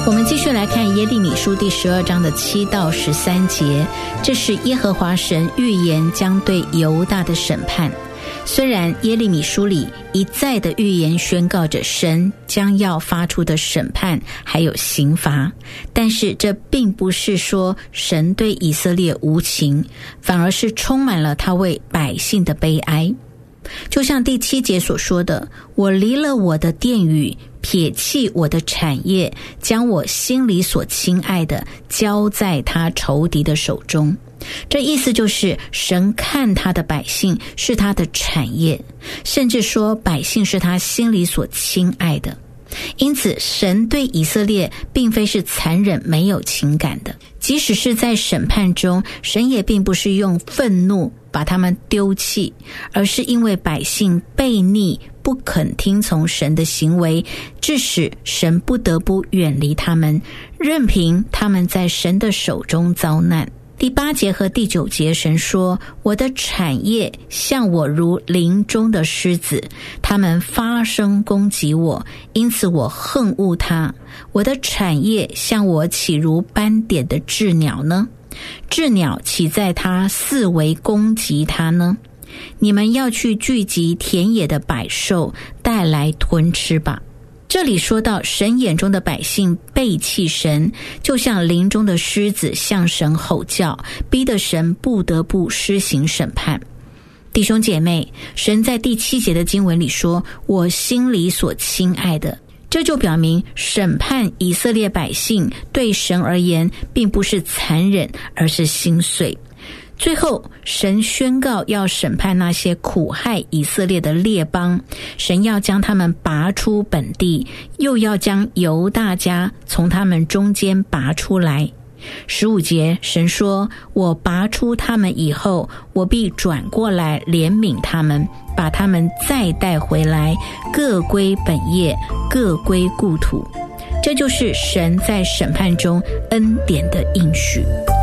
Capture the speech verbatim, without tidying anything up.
我们继续来看耶利米书第十二章的七到十三节，这是耶和华神预言将对犹大的审判。虽然耶利米书里一再的预言宣告着神将要发出的审判还有刑罚，但是这并不是说神对以色列无情，反而是充满了他为百姓的悲哀。就像第七节所说的，我离了我的殿宇，撇弃我的产业，将我心里所亲爱的交在他仇敌的手中。这意思就是神看他的百姓是他的产业，甚至说百姓是他心里所亲爱的。因此神对以色列并非是残忍没有情感的，即使是在审判中，神也并不是用愤怒把他们丢弃，而是因为百姓悖逆不肯听从神的行为，致使神不得不远离他们，任凭他们在神的手中遭难。第八节和第九节，神说，我的产业像我如林中的狮子，他们发声攻击我，因此我恨恶他。我的产业像我岂如斑点的鸷鸟呢？鸷鸟岂在他四围攻击他呢？你们要去聚集田野的百兽，带来吞吃吧。这里说到神眼中的百姓背弃神，就像林中的狮子向神吼叫，逼得神不得不施行审判。弟兄姐妹，神在第七节的经文里说，我心里所亲爱的，这就表明审判以色列百姓对神而言并不是残忍，而是心碎。最后神宣告要审判那些苦害以色列的列邦，神要将他们拔出本地，又要将犹大家从他们中间拔出来。十五节，神说，我拔出他们以后，我必转过来怜悯他们，把他们再带回来，各归本业，各归故土。这就是神在审判中恩典的应许。